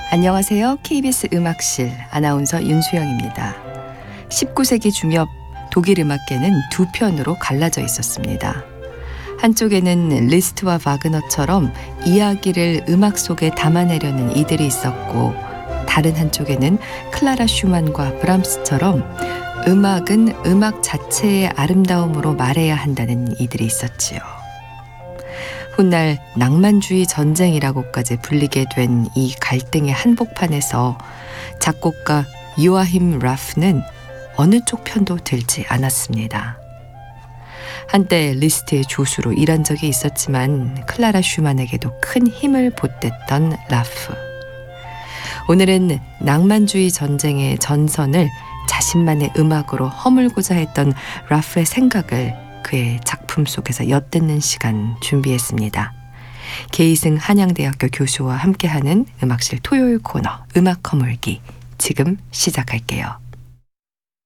안녕하세요. KBS 음악실 아나운서 윤수영입니다. 19세기 중엽 독일 음악계는 두 편으로 갈라져 있었습니다. 한쪽에는 리스트와 바그너처럼 이야기를 음악 속에 담아내려는 이들이 있었고, 다른 한쪽에는 클라라 슈만과 브람스처럼 음악은 음악 자체의 아름다움으로 말해야 한다는 이들이 있었지요. 훗날 낭만주의 전쟁이라고까지 불리게 된 이 갈등의 한복판에서 작곡가 요아힘 라프는 어느 쪽 편도 들지 않았습니다. 한때 리스트의 조수로 일한 적이 있었지만 클라라 슈만에게도 큰 힘을 보탰던 라프. 오늘은 낭만주의 전쟁의 전선을 자신만의 음악으로 허물고자 했던 라프의 생각을 그의 작품 속에서 엿듣는 시간 준비했습니다. 계이승 한양대학교 교수와 함께하는 음악실 토요일 코너 음악 허물기, 지금 시작할게요.